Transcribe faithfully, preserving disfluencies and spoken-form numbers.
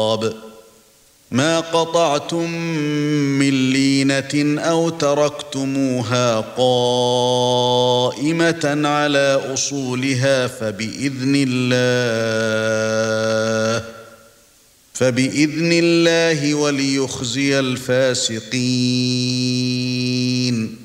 ما قطعتم من لينة أو تركتموها قائمة على أصولها فبإذن الله فبإذن الله وليخزي الفاسقين.